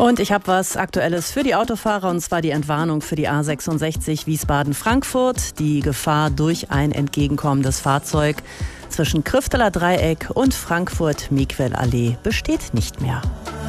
Und ich habe was Aktuelles für die Autofahrer, und zwar die Entwarnung für die A66 Wiesbaden-Frankfurt. Die Gefahr durch ein entgegenkommendes Fahrzeug zwischen Krifteler Dreieck und Frankfurt-Miquel-Allee besteht nicht mehr.